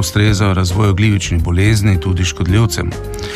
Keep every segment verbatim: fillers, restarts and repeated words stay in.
ustrezajo razvoju glivičnih bolezni, tudi škodljivcem.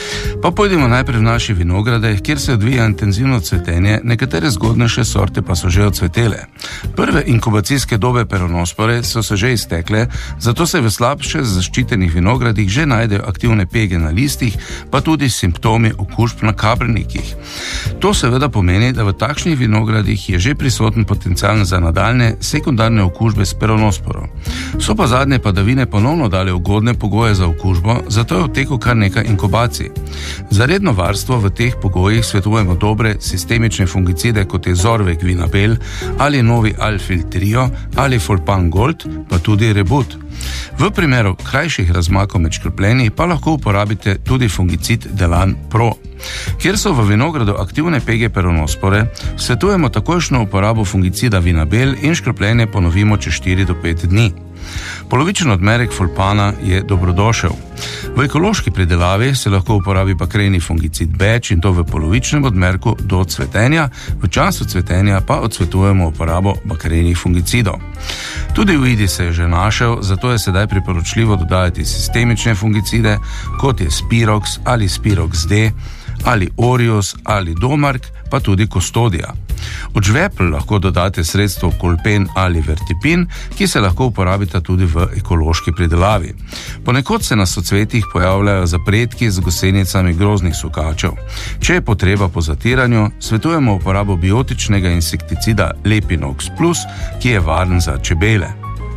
Pa pojdimo najprej v naše vinograde, kjer se odvija intenzivno cvetenje, nekatere zgodnejše sorte pa so že odsvetele. Prve inkubacijske dobe peronospore so se že iztekle, zato se v slabše zaščitenih vinogradih že najdejo aktivne pege na listih, pa tudi simptomi okužb na kabrnikih. To seveda pomeni, da v takšnih vinogradih je že prisoten potencial za nadaljne sekundarne okužbe s peronosporom. So pa zadnje padavine ponovno dale ugodne pogoje za okužbo, zato je v teku kar nekaj inkubacij. Za redno varstvo v teh pogojih svetujemo dobre sistemične fungicide, kot je Zorvec Vinabel ali novi Alfil Trio ali Folpan Gold, pa tudi Rebut. V primeru krajših razmakov med škropljenji pa lahko uporabite tudi fungicid Delan Pro. Kjer so v vinogradu aktivne pege peronospore, svetujemo takojšnjo uporabo fungicida Vinabel in škropljenje ponovimo čez štiri do pet dni. Polovičen odmerek Folpana je dobrodošel. V ekološki pridelavi se lahko uporabi bakreni fungicid Beč in to v polovičnem odmerku do cvetenja, v času cvetenja pa odsvetujemo uporabo bakrenih fungicidov. Tudi v Idi se je že našel, zato je sedaj priporočljivo dodajati sistemične fungicide, kot je Spirox ali Spirox D, ali Orius ali Domark, pa tudi Kostodija. Od žvepl lahko dodate sredstvo Kolpen ali Vertipin, ki se lahko uporabita tudi v ekološki pridelavi. Ponekod se na socvetih pojavljajo zapredki z gosenicami groznih sukačev. Če je potreba po zatiranju, svetujemo uporabo biotičnega insekticida Lepinox Plus, ki je varen za čebele.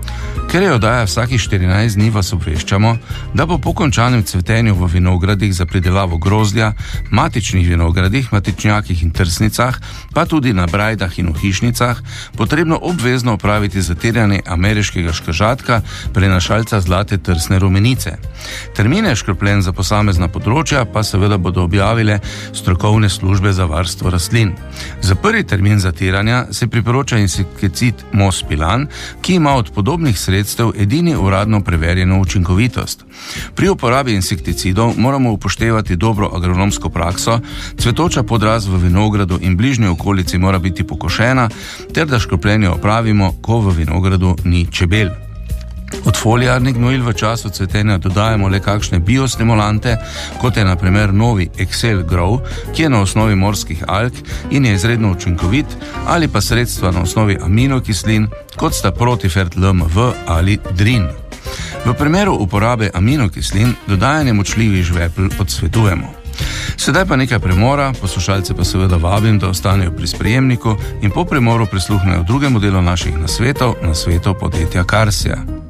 Ker je oddaja vsakih štirinajst dni, vas obveščamo, da bo po končanem cvetenju v vinogradih za pridelavo grozdja, matičnih vinogradih, matičnjakih in trsnicah, pa tudi na brajdah in v hišnicah, potrebno obvezno opraviti zatiranje ameriškega škržatka, prenašalca zlate trsne rumenice. Termine škropljenj za posamezna področja pa seveda bodo objavile strokovne službe za varstvo rastlin. Za prvi termin zatiranja se priporoča insekticid Mospilan, ki ima od podobnih sredstev edini uradno preverjeno učinkovitost. Pri uporabi insekticidov moramo upoštevati dobro agronomsko prakso, cvetoča podrast v vinogradu in bližnji okolici mora biti pokošena, ter da škropljenje opravimo, ko v vinogradu ni čebel. Od foliarnih gnojil v času cvetenja dodajamo le kakšne biostimulante, kot je na primer novi Excel Grow, ki je na osnovi morskih alg in je izredno učinkovit, ali pa sredstva na osnovi aminokislin, kot sta Protifert L M V ali Drin. V primeru uporabe aminokislin dodajanje močljivih žvepl odsvetujemo. Sedaj pa nekaj premora, poslušalce pa seveda vabim, da ostanejo pri sprejemniku in po premoru prisluhnejo drugemu delu naših nasvetov, nasvetov podjetja Karsija.